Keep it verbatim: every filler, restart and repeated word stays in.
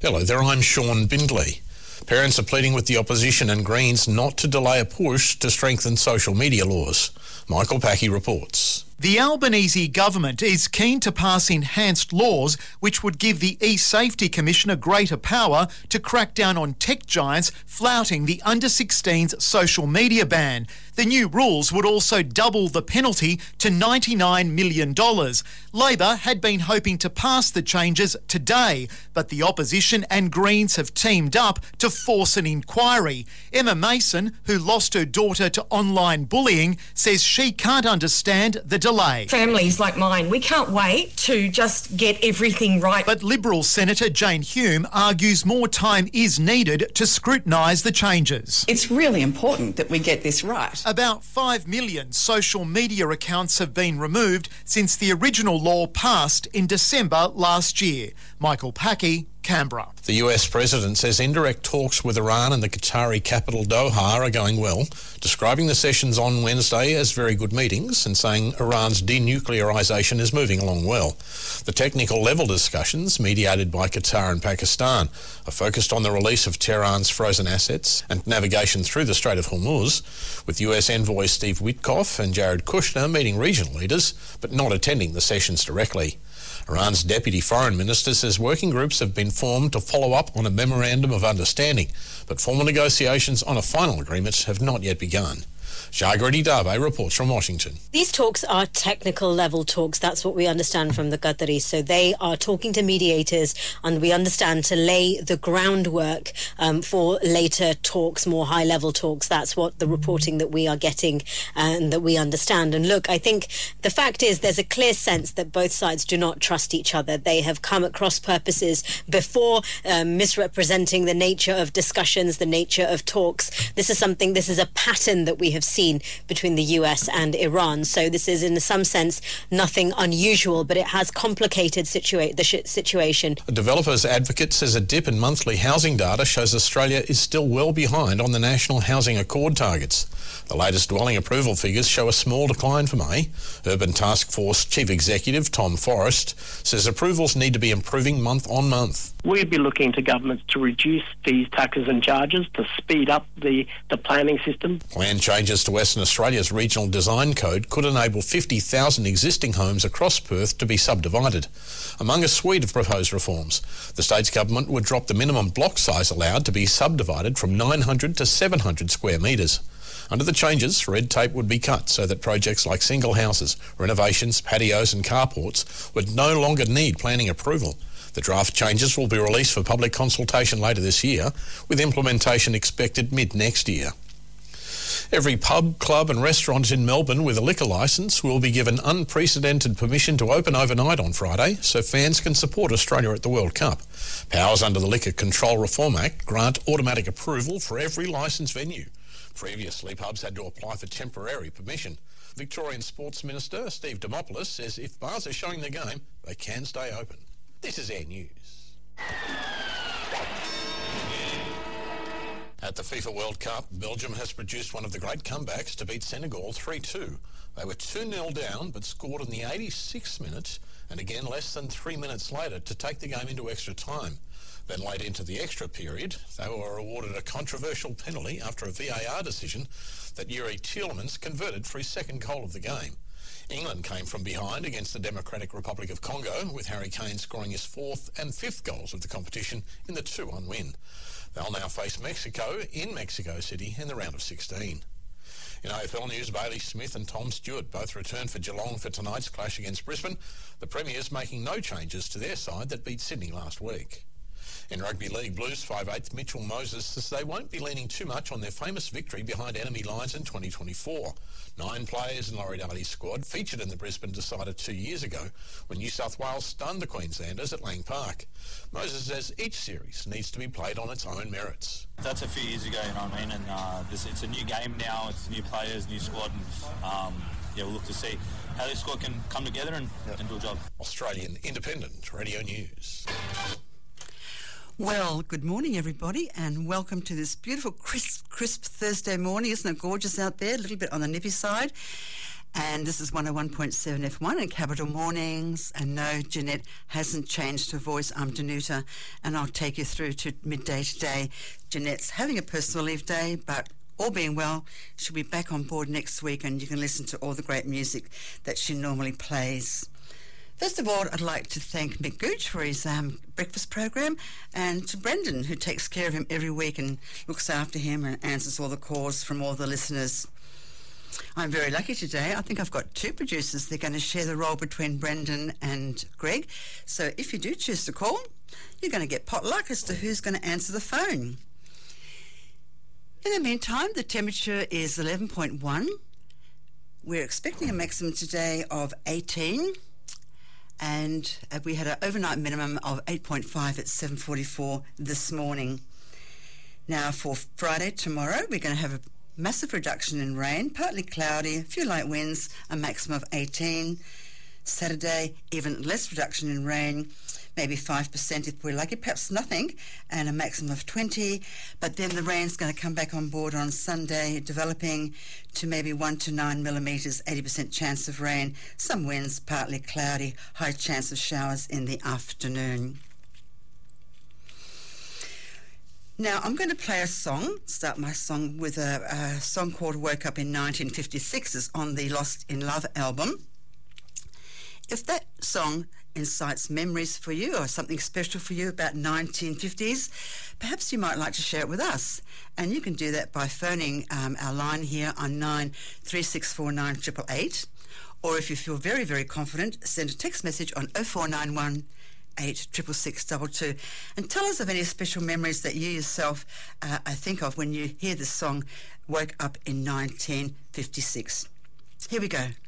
Hello there, I'm Sean Bindley. Parents are pleading with the opposition and Greens not to delay a push to strengthen social media laws. Michael Packey reports. The Albanese government is keen to pass enhanced laws which would give the eSafety Commissioner greater power to crack down on tech giants flouting the under sixteens social media ban. The new rules would also double the penalty to ninety-nine million dollars. Labor had been hoping to pass the changes today, but the opposition and Greens have teamed up to force an inquiry. Emma Mason, who lost her daughter to online bullying, says she can't understand the delay. Families like mine, we can't wait to just get everything right. But Liberal Senator Jane Hume argues more time is needed to scrutinise the changes. It's really important that we get this right. About five million social media accounts have been removed since the original law passed in December last year. Michael Packey, Canberra. The U S President says indirect talks with Iran and the Qatari capital Doha are going well, describing the sessions on Wednesday as very good meetings and saying Iran's denuclearisation is moving along well. The technical level discussions, mediated by Qatar and Pakistan, are focused on the release of Tehran's frozen assets and navigation through the Strait of Hormuz, with U S envoy Steve Witkoff and Jared Kushner meeting regional leaders but not attending the sessions directly. Iran's deputy foreign minister says working groups have been formed to follow up on a memorandum of understanding, but formal negotiations on a final agreement have not yet begun. Jagrati Dave reports from Washington. These talks are technical level talks. That's what we understand from the Qataris. So they are talking to mediators, and we understand to lay the groundwork um, for later talks, more high level talks. That's what the reporting that we are getting and that we understand. And look, I think the fact is there's a clear sense that both sides do not trust each other. They have come at cross purposes before, um, misrepresenting the nature of discussions, the nature of talks. This is something, this is a pattern that we have seen between the U S and Iran. So this is in some sense nothing unusual, but it has complicated situa- the sh- situation. A developers advocate says a dip in monthly housing data shows Australia is still well behind on the National Housing Accord targets. The latest dwelling approval figures show a small decline for May. Urban Task Force Chief Executive Tom Forrest says approvals need to be improving month on month. We'd be looking to governments to reduce these taxes and charges to speed up the, the planning system. Plan changes to Western Australia's Regional Design Code could enable fifty thousand existing homes across Perth to be subdivided. Among a suite of proposed reforms, the state's government would drop the minimum block size allowed to be subdivided from nine hundred to seven hundred square metres. Under the changes, red tape would be cut so that projects like single houses, renovations, patios and carports would no longer need planning approval. The draft changes will be released for public consultation later this year, with implementation expected mid-next year. Every pub, club and restaurant in Melbourne with a liquor licence will be given unprecedented permission to open overnight on Friday so fans can support Australia at the World Cup. Powers under the Liquor Control Reform Act grant automatic approval for every licensed venue. Previously, pubs had to apply for temporary permission. Victorian Sports Minister Steve Demopoulos says if bars are showing the game, they can stay open. This is Air News. At the FIFA World Cup, Belgium has produced one of the great comebacks to beat Senegal three two. They were two nil down but scored in the eighty-sixth minute and again less than three minutes later to take the game into extra time. Then late into the extra period, they were awarded a controversial penalty after a V A R decision that Yuri Tielemans converted for his second goal of the game. England came from behind against the Democratic Republic of Congo, with Harry Kane scoring his fourth and fifth goals of the competition in the two one win. They'll now face Mexico in Mexico City in the round of sixteen. In A F L news, Bailey Smith and Tom Stewart both returned for Geelong for tonight's clash against Brisbane, the Premiers making no changes to their side that beat Sydney last week. In Rugby League, Blues five eighth Mitchell Moses says they won't be leaning too much on their famous victory behind enemy lines in twenty twenty-four. Nine players in Laurie Darley's squad featured in the Brisbane decider two years ago when New South Wales stunned the Queenslanders at Lang Park. Moses says each series needs to be played on its own merits. That's a few years ago, you know what I mean, and uh, this, it's a new game now, it's new players, new squad, and um, yeah, we'll look to see how this squad can come together and, yep. and do a job. Australian Independent Radio News. Well, good morning, everybody, and welcome to this beautiful, crisp, crisp Thursday morning. Isn't it gorgeous out there? A little bit on the nippy side. And this is one oh one point seven F one in Capital Mornings. And no, Jeanette hasn't changed her voice. I'm Danuta, and I'll take you through to midday today. Jeanette's having a personal leave day, but all being well, she'll be back on board next week, and you can listen to all the great music that she normally plays. First of all, I'd like to thank Mick Gooch for his um, breakfast program, and to Brendan, who takes care of him every week and looks after him and answers all the calls from all the listeners. I'm very lucky today. I think I've got two producers. They're going to share the role between Brendan and Greg. So if you do choose to call, you're going to get potluck as to who's going to answer the phone. In the meantime, the temperature is eleven point one. We're expecting a maximum today of eighteen. And we had an overnight minimum of eight point five at seven forty-four this morning. Now for Friday, tomorrow, we're going to have a massive reduction in rain, partly cloudy, a few light winds, a maximum of eighteen. Saturday, even less reduction in rain, maybe five percent if we're lucky, perhaps nothing, and a maximum of twenty. But then the rain's going to come back on board on Sunday, developing to maybe one to nine millimetres, eighty percent chance of rain, some winds, partly cloudy, high chance of showers in the afternoon. Now, I'm going to play a song, start my song with a, a song called Woke Up in nineteen fifty-six. It's on the Lost in Love album. If that song incites memories for you or something special for you about nineteen fifties, perhaps you might like to share it with us. And you can do that by phoning um, our line here on nine three six four nine eight eight eight. Or if you feel very, very confident, send a text message on oh four nine one eight six six six two two and tell us of any special memories that you yourself uh, think of when you hear this song, Woke Up in nineteen fifty-six. Here we go.